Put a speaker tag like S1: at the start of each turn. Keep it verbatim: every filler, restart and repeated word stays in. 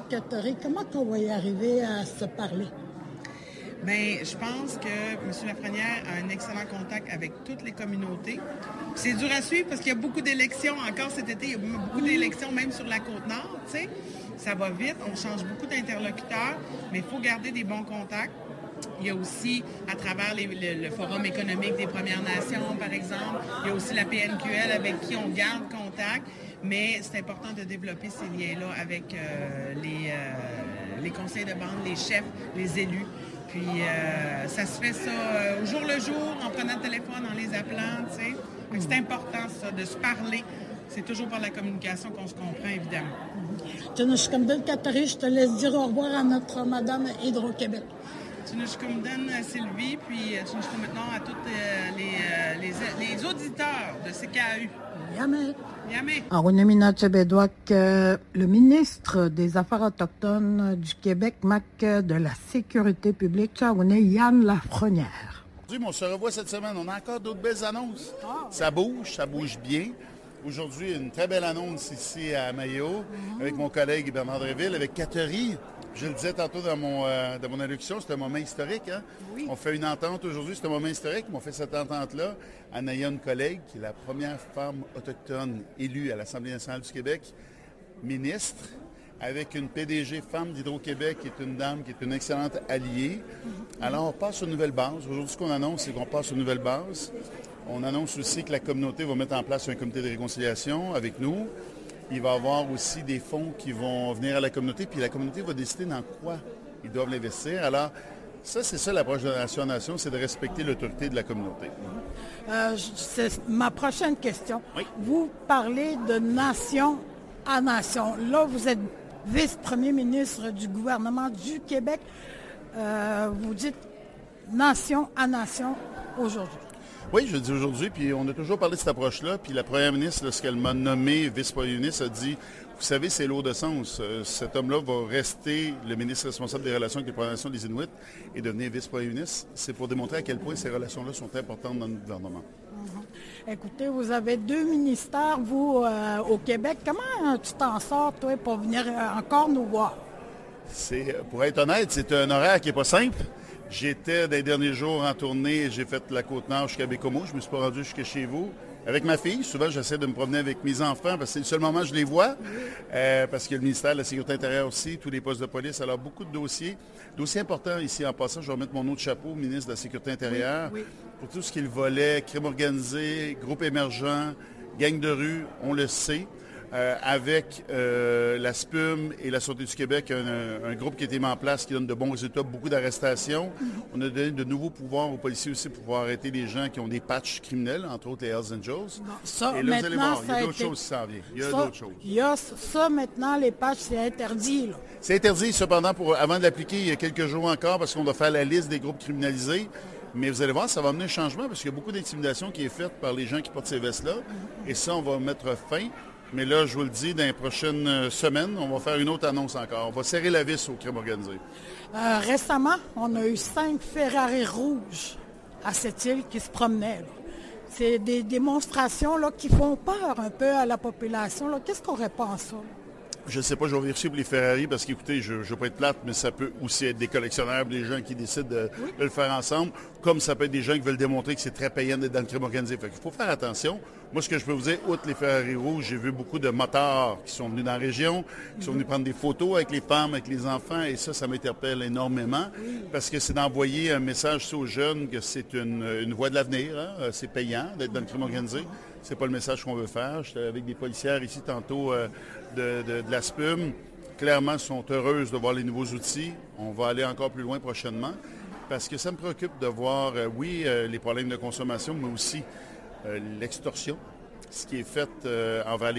S1: Catherine, comment on va y arriver à se parler?
S2: Bien, je pense que M. Lafrenière a un excellent contact avec toutes les communautés. C'est dur à suivre parce qu'il y a beaucoup d'élections encore cet été. Il y a beaucoup d'élections même sur la Côte-Nord, tu sais. Ça va vite, on change beaucoup d'interlocuteurs, mais il faut garder des bons contacts. Il y a aussi, à travers les, le, le Forum économique des Premières Nations, par exemple, il y a aussi la P N Q L avec qui on garde contact, mais c'est important de développer ces liens-là avec euh, les, euh, les conseils de bande, les chefs, les élus. Puis euh, ça se fait ça euh, au jour le jour, en prenant le téléphone, en les appelant, tu sais. Mmh. C'est important, ça, de se parler. C'est toujours par la communication qu'on se comprend, évidemment.
S1: Tinochcomdon, Catherine, je te laisse dire au revoir à notre Madame Hydro-Québec.
S2: Tinochcomdon, Sylvie, puis Tinochcomdon maintenant à tous euh, les, euh, les, les auditeurs de C K A U.
S1: Yamé.
S2: Yamé.
S1: Arounamina Tchébédouak, le ministre des Affaires autochtones du Québec, Mac de la Sécurité publique, Tchaouné Yann Lafrenière.
S3: On se revoit cette semaine. On a encore d'autres belles annonces. Ça bouge, ça bouge bien. Aujourd'hui, une très belle annonce ici à Mayo, mm-hmm. avec mon collègue Bernard Dréville, avec Catherine. Je le disais tantôt dans mon, euh, dans mon allocution, c'est un moment historique. Hein? Oui. On fait une entente aujourd'hui, c'est un moment historique, mais on fait cette entente-là en ayant une collègue qui est la première femme autochtone élue à l'Assemblée nationale du Québec, ministre, avec une P D G femme d'Hydro-Québec qui est une dame, qui est une excellente alliée. Mm-hmm. Alors, on passe aux nouvelles bases. Aujourd'hui, ce qu'on annonce, c'est qu'on passe aux nouvelles bases. On annonce aussi que la communauté va mettre en place un comité de réconciliation avec nous. Il va y avoir aussi des fonds qui vont venir à la communauté, puis la communauté va décider dans quoi ils doivent l'investir. Alors, ça, c'est ça l'approche de la nation à nation, c'est de respecter l'autorité de la communauté.
S1: Euh, c'est ma prochaine question.
S3: Oui.
S1: Vous parlez de nation à nation. Là, vous êtes vice-premier ministre du gouvernement du Québec. Euh, vous dites nation à nation aujourd'hui.
S3: Oui, je le dis aujourd'hui, puis on a toujours parlé de cette approche-là, puis la première ministre, lorsqu'elle m'a nommé vice-premier ministre, a dit, vous savez, c'est lourd de sens. Euh, cet homme-là va rester le ministre responsable des relations avec les Premières Nations des Inuits et devenir vice-premier ministre. C'est pour démontrer à quel point ces relations-là sont importantes dans notre gouvernement.
S1: Mm-hmm. Écoutez, vous avez deux ministères, vous, euh, au Québec. Comment tu t'en sors, toi, pour venir encore nous voir?
S3: C'est, pour être honnête, c'est un horaire qui n'est pas simple. J'étais des derniers jours en tournée, j'ai fait la Côte-Nord jusqu'à Bécomo, je me suis pas rendu jusqu'à chez vous. Avec ma fille, souvent j'essaie de me promener avec mes enfants parce que c'est le seul moment où je les vois, euh, parce qu'il y a le ministère de la Sécurité intérieure aussi, tous les postes de police, alors beaucoup de dossiers. Dossiers importants ici en passant, je vais remettre mon autre chapeau, ministre de la Sécurité intérieure, oui, oui. Pour tout ce qui est le volet, crime organisé, groupe émergent, gang de rue, on le sait. Euh, avec euh, la S P U M et la Sûreté du Québec, un, un groupe qui a été mis en place qui donne de bons résultats, beaucoup d'arrestations. Mm-hmm. On a donné de nouveaux pouvoirs aux policiers aussi pour pouvoir arrêter les gens qui ont des patchs criminels, entre autres les Hells Angels.
S1: Bon, ça,
S3: et là, vous allez voir, il y a d'autres
S1: été...
S3: choses qui s'en viennent. Il y a
S1: ça,
S3: d'autres choses.
S1: Il y a ça maintenant, les patchs, c'est interdit. Là.
S3: C'est interdit, cependant, pour, avant de l'appliquer, il y a quelques jours encore, parce qu'on doit faire la liste des groupes criminalisés. Mais vous allez voir, ça va amener un changement, parce qu'il y a beaucoup d'intimidation qui est faite par les gens qui portent ces vestes-là. Mm-hmm. Et ça, on va mettre fin. Mais là, je vous le dis, dans les prochaines semaines, on va faire une autre annonce encore. On va serrer la vis au crime organisé.
S1: Euh, récemment, on a eu cinq Ferrari rouges à cette île qui se promenaient. Là. C'est des démonstrations là, qui font peur un peu à la population. Là. Qu'est-ce qu'on répond à ça? Là?
S3: Je ne sais pas, je vais vérifier pour les Ferrari parce qu'écoutez, je ne veux pas être plate, mais ça peut aussi être des collectionneurs, des gens qui décident de, oui. de le faire ensemble, comme ça peut être des gens qui veulent démontrer que c'est très payant d'être dans le crime organisé. Fait qu'il faut faire attention. Moi, ce que je peux vous dire, outre les Ferrari rouges, j'ai vu beaucoup de motards qui sont venus dans la région, qui sont venus prendre des photos avec les femmes, avec les enfants, et ça, ça m'interpelle énormément parce que c'est d'envoyer un message aux jeunes que c'est une, une voie de l'avenir, hein? C'est payant d'être dans le crime organisé. C'est pas le message qu'on veut faire. J'étais avec des policières ici tantôt euh, de, de, de la S P U M. Clairement, sont heureuses de voir les nouveaux outils. On va aller encore plus loin prochainement parce que ça me préoccupe de voir, euh, oui, euh, les problèmes de consommation, mais aussi euh, l'extorsion, ce qui est fait euh, envers les